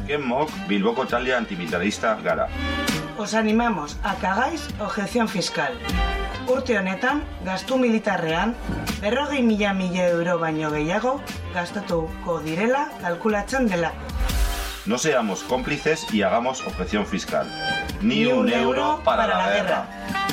Azken mok Bilboko talde antimilitarista gara. Os animamos a que hagáis objeción fiscal. Urte honetan, gastu militarrean, 40.000 euro baino gehiago gastatuko direla kalkulatzen dela. No seamos cómplices y hagamos objeción fiscal. Ni un euro para la guerra.